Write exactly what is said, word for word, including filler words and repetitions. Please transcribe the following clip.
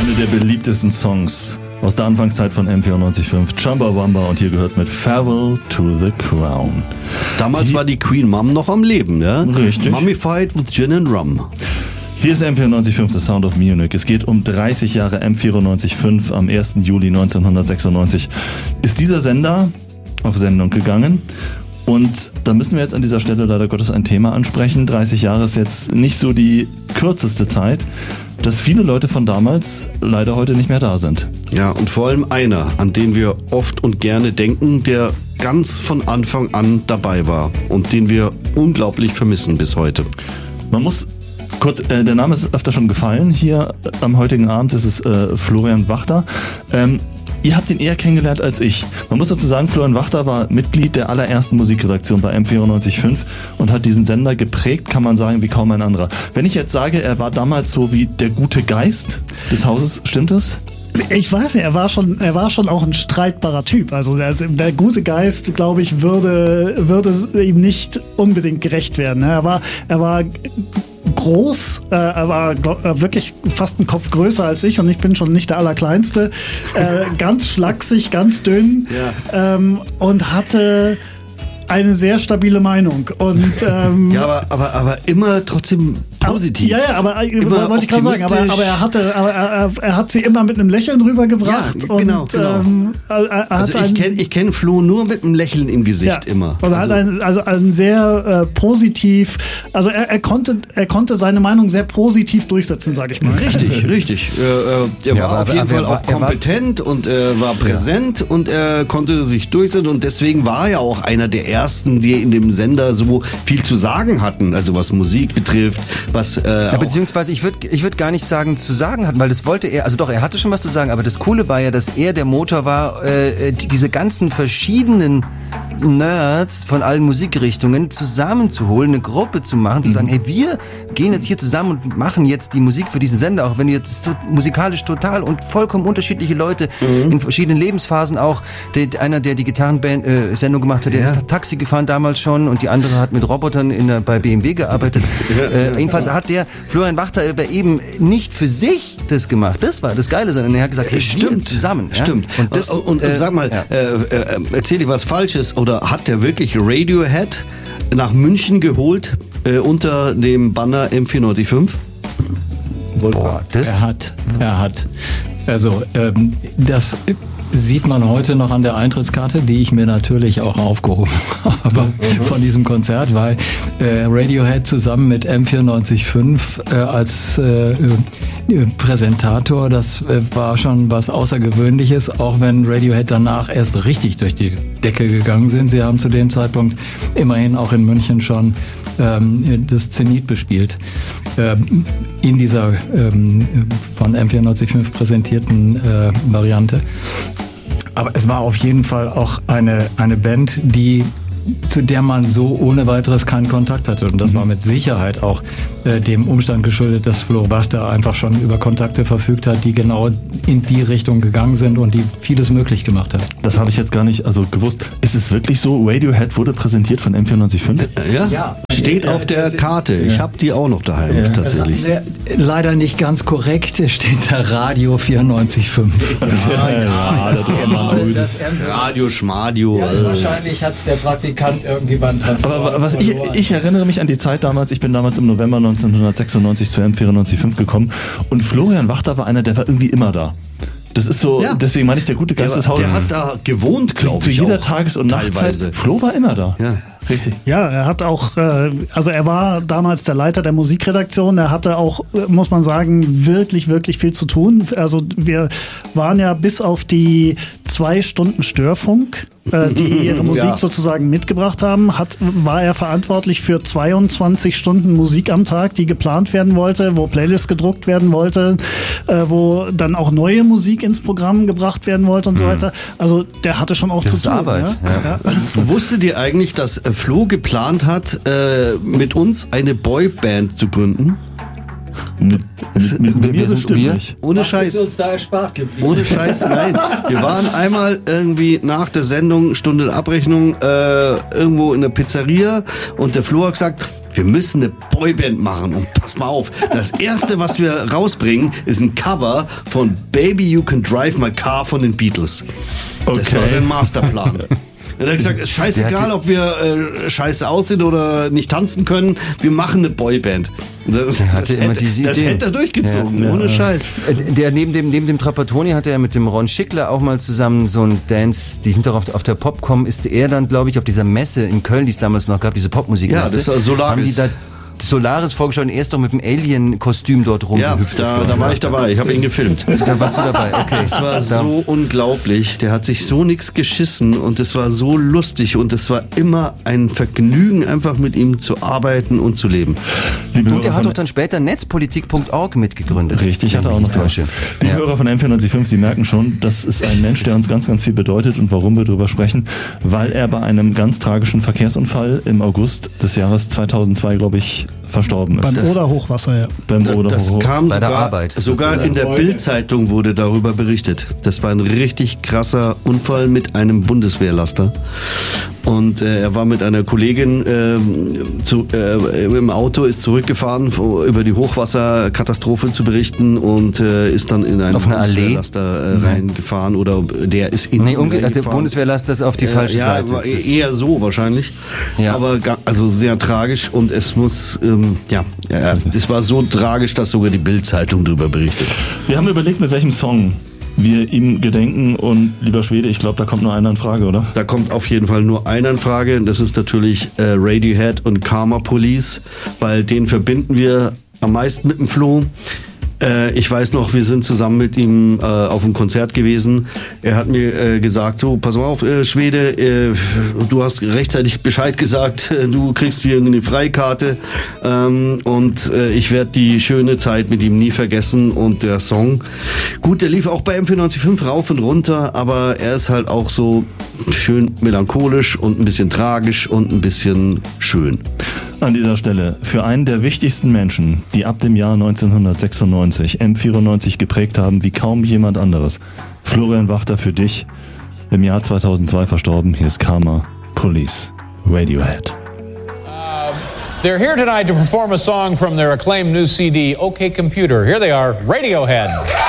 Eine der beliebtesten Songs aus der Anfangszeit von M vierundneunzig Komma fünf, Chumbawamba, und hier gehört mit Farewell to the Crown. Damals hier war die Queen Mum noch am Leben, ja? Richtig. Mummified with Gin and Rum. Hier ist M vierundneunzig Komma fünf, The Sound of Munich. Es geht um dreißig Jahre M vierundneunzig Komma fünf. Am ersten Juli neunzehnhundertsechsundneunzig ist dieser Sender auf Sendung gegangen. Und da müssen wir jetzt an dieser Stelle leider Gottes ein Thema ansprechen. dreißig Jahre ist jetzt nicht so die kürzeste Zeit, dass viele Leute von damals leider heute nicht mehr da sind. Ja, und vor allem einer, an den wir oft und gerne denken, der ganz von Anfang an dabei war und den wir unglaublich vermissen bis heute. Man muss kurz, äh, der Name ist öfter schon gefallen hier am heutigen Abend, das ist äh, Florian Wachter. Ähm, Ihr habt ihn eher kennengelernt als ich. Man muss dazu sagen, Florian Wachter war Mitglied der allerersten Musikredaktion bei M vierundneunzig Komma fünf und hat diesen Sender geprägt, kann man sagen, wie kaum ein anderer. Wenn ich jetzt sage, er war damals so wie der gute Geist des Hauses, stimmt das? Ich weiß nicht, er war schon, er war schon auch ein streitbarer Typ. Also der, der gute Geist, glaube ich, würde, würde ihm nicht unbedingt gerecht werden. Er war, er war groß, äh, er war glaub, wirklich fast einen Kopf größer als ich und ich bin schon nicht der Allerkleinste. Äh, ganz schlaksig, ganz dünn, ja. ähm, und hatte eine sehr stabile Meinung. Und, ähm, ja, aber, aber, aber immer trotzdem positiv. Ja, ja, aber immer wollte ich gerade sagen, aber, aber er hatte, aber er, er hat sie immer mit einem Lächeln rübergebracht. Ja, genau, und, genau. Ähm, er, er also ich kenne ich kenn Flo nur mit einem Lächeln im Gesicht, ja, immer. Und er also. hat ein, also ein sehr äh, positiv, also er, er konnte, er konnte seine Meinung sehr positiv durchsetzen, sage ich mal. Richtig, richtig. Äh, äh, er ja, war aber, auf jeden aber, Fall war, auch kompetent war, und äh, war präsent, ja, und er konnte sich durchsetzen und deswegen war er auch einer der ersten, die in dem Sender so viel zu sagen hatten, also was Musik betrifft, was äh, ja, beziehungsweise ich würde ich würd gar nicht sagen zu sagen hatten, weil das wollte er, also doch, er hatte schon was zu sagen, aber das Coole war ja, dass er der Motor war, äh, die, diese ganzen verschiedenen Nerds von allen Musikrichtungen zusammenzuholen, eine Gruppe zu machen, zu sagen, hey, wir gehen jetzt hier zusammen und machen jetzt die Musik für diesen Sender, auch wenn jetzt to- musikalisch total und vollkommen unterschiedliche Leute, mhm, in verschiedenen Lebensphasen auch. Der, einer, der die Gitarrensendung äh, gemacht hat, der, ja, ist Taxi gefahren damals schon und die andere hat mit Robotern in der, bei B M W gearbeitet. äh, jedenfalls hat der Florian Wachter aber eben nicht für sich das gemacht, das war das Geile, sondern er hat gesagt, hey, stimmt, wir zusammen. Stimmt. Ja? Und, das, und, und, äh, und sag mal, ja. äh, äh, erzähl dir was Falsches, oder hat der wirklich Radiohead nach München geholt äh, unter dem Banner M vierundneunzig Komma fünf? Boah, das er hat, er hat. Also ähm, das sieht man heute noch an der Eintrittskarte, die ich mir natürlich auch aufgehoben habe, mhm, von diesem Konzert, weil äh, Radiohead zusammen mit M vierundneunzig Komma fünf äh, als äh, äh, Präsentator, das äh, war schon was Außergewöhnliches, auch wenn Radiohead danach erst richtig durch die Decke gegangen sind. Sie haben zu dem Zeitpunkt immerhin auch in München schon ähm, das Zenit bespielt. Ähm, in dieser ähm, von M vierundneunzig Komma fünf präsentierten äh, Variante. Aber es war auf jeden Fall auch eine, eine Band, die, zu der man so ohne weiteres keinen Kontakt hatte. Und das war mit Sicherheit auch äh, dem Umstand geschuldet, dass Flo Wachter einfach schon über Kontakte verfügt hat, die genau in die Richtung gegangen sind und die vieles möglich gemacht hat. Das habe ich jetzt gar nicht also gewusst. Ist es wirklich so, Radiohead wurde präsentiert von M vierundneunzig Komma fünf? Äh, ja? ja, steht äh, auf der Karte. Ich ja. habe die auch noch daheim, ja, tatsächlich. Leider nicht ganz korrekt, es steht da Radio vierundneunzig Komma fünf. Ja, ja, ja, das, das, das Radio Schmadio. Ja, wahrscheinlich hat es der Praktikant irgendwie beim Transport. Aber was ich, ich erinnere mich an die Zeit damals, ich bin damals im November neunzehnhundertsechsundneunzig zu M vierundneunzig Komma fünf gekommen und Florian Wachter war einer, der war irgendwie immer da. Das ist so, ja, deswegen meine ich, der gute Geist des Hauses. Der hat da gewohnt, glaube ich. Zu jeder auch, Tages- und Nachtzeit. Flo war immer da. Ja. Richtig. Ja, er hat auch, also er war damals der Leiter der Musikredaktion. Er hatte auch, muss man sagen, wirklich, wirklich viel zu tun. Also wir waren ja bis auf die zwei Stunden Störfunk, die ihre Musik ja. sozusagen mitgebracht haben, hat, war er verantwortlich für zweiundzwanzig Stunden Musik am Tag, die geplant werden wollte, wo Playlists gedruckt werden wollte, wo dann auch neue Musik ins Programm gebracht werden wollte und mhm. so weiter. Also der hatte schon auch das zu ist tun. Arbeit. Ja? Ja. Ja. Wusstet ihr eigentlich, dass Flo geplant hat, äh, mit uns eine Boyband zu gründen? Mit, mit, mit, mit mir bestimmt wir? nicht. Ohne Was Scheiß. ist uns da erspart geblieben? Ohne Scheiß, nein. Wir waren einmal irgendwie nach der Sendung, Stunde Abrechnung, äh, irgendwo in der Pizzeria und der Flo hat gesagt, wir müssen eine Boyband machen und pass mal auf, das erste, was wir rausbringen, ist ein Cover von Baby You Can Drive My Car von den Beatles. Das Okay. war sein Masterplan. Er hat gesagt, ist scheißegal, ob wir äh, scheiße aussehen oder nicht tanzen können, wir machen eine Boyband. Das, Der hatte das, immer hätte, diese das Ideen. hätte er durchgezogen, Ja. ohne Ja. Scheiß. Äh, Der neben dem, neben dem Trapattoni hatte er mit dem Ron Schickler auch mal zusammen so ein Dance, die sind doch auf, auf der Popcom, ist er dann, glaube ich, auf dieser Messe in Köln, die es damals noch gab, diese Popmusikmesse. Ja, das war Solaris. Haben die da Solaris vorgestellt und er ist doch mit dem Alien-Kostüm dort Ja, rumgehüpft. da, da war ich dabei, ich habe ihn gefilmt. Da warst du dabei, okay. Das war so unglaublich. Der hat sich so nix geschissen und es war so lustig und es war immer ein Vergnügen, einfach mit ihm zu arbeiten und zu leben. Liebe Und er Hörer hat von- doch dann später netzpolitik punkt org mitgegründet. Richtig, wenn hat er ich auch mich noch. nicht täusche. Die Ja. Hörer von M vierundneunzig Komma fünf, Sie merken schon, das ist ein Mensch, der uns ganz, ganz viel bedeutet. Und warum wir darüber sprechen? Weil er bei einem ganz tragischen Verkehrsunfall im August des Jahres zweitausendzwei, glaube ich, verstorben ist. Beim Oder-Hochwasser, ja. Beim Das, Oder das Hoch- kam Bei der sogar, Arbeit, sogar sozusagen. in der Bild-Zeitung wurde darüber berichtet. Das war ein richtig krasser Unfall mit einem Bundeswehrlaster. Und äh, er war mit einer Kollegin ähm, zu, äh, im Auto, ist zurückgefahren, um über die Hochwasserkatastrophe zu berichten und äh, ist dann in einen Auf eine Allee? Bundeswehrlaster äh, reingefahren oder der ist in Nee, ihn umge- also der reingefahren. Bundeswehrlaster ist auf die falsche ja, Seite. war Das- eher so wahrscheinlich. Ja. Aber ga, also sehr tragisch und es muss, ähm, ja, ja, das war so tragisch, dass sogar die Bild-Zeitung darüber berichtet. Wir haben überlegt, mit welchem Song wir ihm gedenken. Und lieber Schwede, ich glaube, da kommt nur einer in Frage, oder? Da kommt auf jeden Fall nur einer in Frage. Das ist natürlich äh, Radiohead und Karma Police, weil den verbinden wir am meisten mit dem Flo. Äh, ich weiß noch, wir sind zusammen mit ihm äh, auf einem Konzert gewesen. Er hat mir äh, gesagt, so, pass mal auf, äh, Schwede, äh, du hast rechtzeitig Bescheid gesagt, äh, du kriegst hier eine Freikarte ähm, und äh, ich werde die schöne Zeit mit ihm nie vergessen. Und der Song, gut, der lief auch bei M vierundneunzig Komma fünf rauf und runter, aber er ist halt auch so schön melancholisch und ein bisschen tragisch und ein bisschen schön. An dieser Stelle für einen der wichtigsten Menschen, die ab dem Jahr neunzehnhundertsechsundneunzig M vierundneunzig geprägt haben wie kaum jemand anderes. Florian Wachter für dich, im Jahr zweitausendzwei verstorben. Hier ist Karma Police, Radiohead. They're here tonight to perform a song from their acclaimed new C D, OK Computer. Here they are, Radiohead.